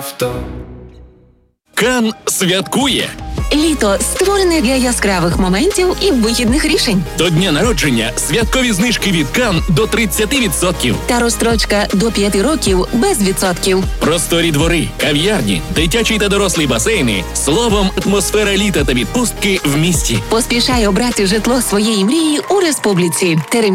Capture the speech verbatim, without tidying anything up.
Кан святкує. Літо створене для яскравих моментів і вихідних рішень. До дня народження святкові знижки від Кан до тридцять відсотків. Та розстрочка до п'яти років без відсотків. Просторі двори, кав'ярні, дитячі та дорослі басейни. Словом, атмосфера літа та відпустки в місті. Поспішай обрати житло своєї мрії у республіці. Термін